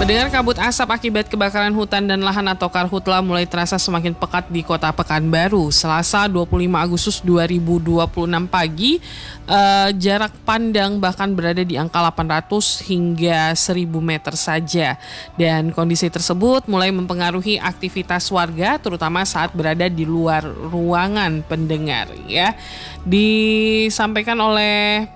Pendengar, kabut asap akibat kebakaran hutan dan lahan atau karhutla mulai terasa semakin pekat di kota Pekanbaru. Selasa 25 Agustus 2026 pagi, jarak pandang bahkan berada di angka 800 hingga 1000 meter saja. Dan kondisi tersebut mulai mempengaruhi aktivitas warga, terutama saat berada di luar ruangan pendengar. Ya, disampaikan oleh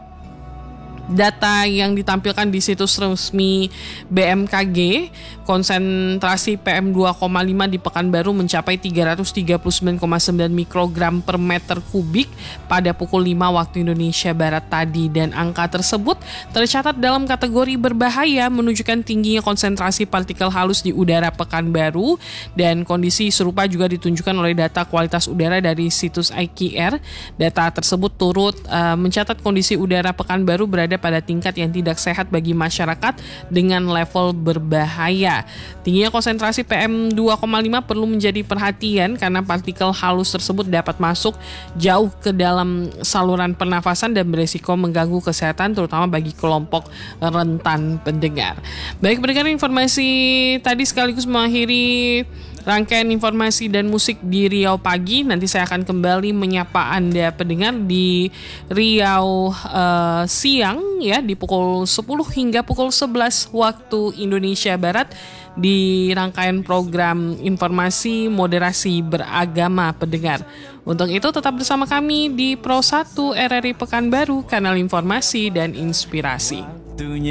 data yang ditampilkan di situs resmi BMKG, konsentrasi PM2,5 di Pekanbaru mencapai 339,9 mikrogram per meter kubik pada pukul 5 waktu Indonesia Barat tadi. Dan angka tersebut tercatat dalam kategori berbahaya, menunjukkan tingginya konsentrasi partikel halus di udara Pekanbaru. Dan kondisi serupa juga ditunjukkan oleh data kualitas udara dari situs IQR. Data tersebut turut mencatat kondisi udara Pekanbaru berada pada tingkat yang tidak sehat bagi masyarakat dengan level berbahaya. Tingginya konsentrasi PM2,5 perlu menjadi perhatian karena partikel halus tersebut dapat masuk jauh ke dalam saluran pernafasan dan beresiko mengganggu kesehatan, terutama bagi kelompok rentan pendengar. Baik pendengar, informasi tadi sekaligus mengakhiri rangkaian informasi dan musik di Riau Pagi. Nanti saya akan kembali menyapa Anda pendengar di Riau siang ya, di pukul 10 hingga pukul 11 waktu Indonesia Barat di rangkaian program informasi moderasi beragama pendengar. Untuk itu tetap bersama kami di Pro 1 RRI Pekanbaru, kanal informasi dan inspirasi.